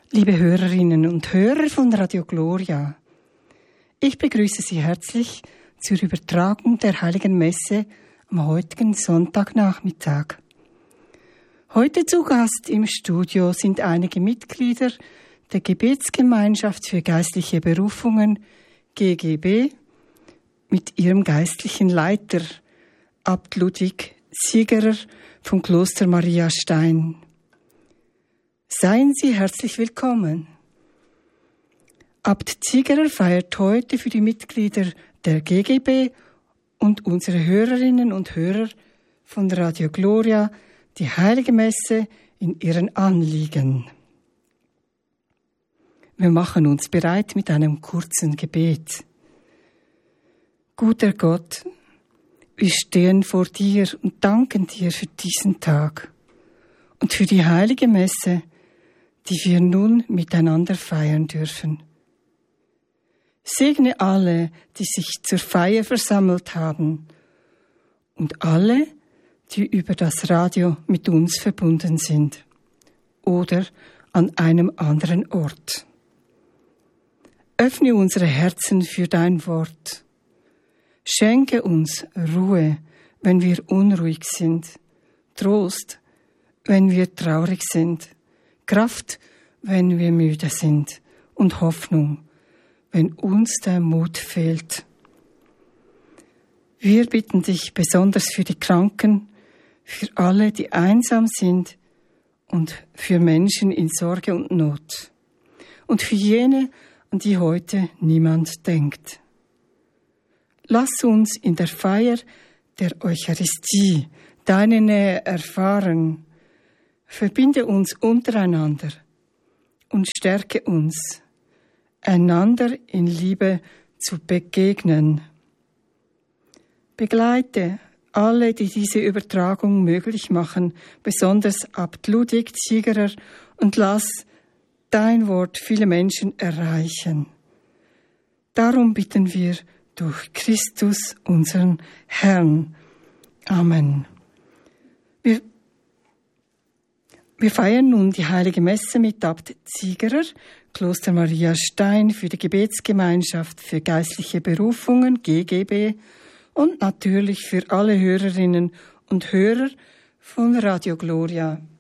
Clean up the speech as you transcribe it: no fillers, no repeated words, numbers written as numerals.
Liebe Hörerinnen und Hörer von Radio Gloria, ich begrüße Sie herzlich zur Übertragung der Heiligen Messe am heutigen Sonntagnachmittag. Heute zu Gast im Studio sind einige Mitglieder der Gebetsgemeinschaft für geistliche Berufungen GGB mit ihrem geistlichen Leiter, Abt Ludwig Ziegerer vom Kloster Maria Stein. Seien Sie herzlich willkommen. Abt Ziegerer feiert heute für die Mitglieder der GGB und unsere Hörerinnen und Hörer von Radio Gloria die Heilige Messe in ihren Anliegen. Wir machen uns bereit mit einem kurzen Gebet. Guter Gott, wir stehen vor dir und danken dir für diesen Tag und für die Heilige Messe, die wir nun miteinander feiern dürfen. Segne alle, die sich zur Feier versammelt haben und alle, die über das Radio mit uns verbunden sind oder an einem anderen Ort. Öffne unsere Herzen für dein Wort. Schenke uns Ruhe, wenn wir unruhig sind, Trost, wenn wir traurig sind, Kraft, wenn wir müde sind und Hoffnung, wenn uns der Mut fehlt. Wir bitten dich besonders für die Kranken, für alle, die einsam sind und für Menschen in Sorge und Not und für jene, an die heute niemand denkt. Lass uns in der Feier der Eucharistie deine Nähe erfahren. Verbinde uns untereinander und stärke uns, einander in Liebe zu begegnen. Begleite alle, die diese Übertragung möglich machen, besonders Abt Ludwig Ziegerer, und lass dein Wort viele Menschen erreichen. Darum bitten wir durch Christus, unseren Herrn. Amen. Wir feiern nun die Heilige Messe mit Abt Ziegerer, Kloster Maria Stein für die Gebetsgemeinschaft für geistliche Berufungen, GGB, und natürlich für alle Hörerinnen und Hörer von Radio Gloria.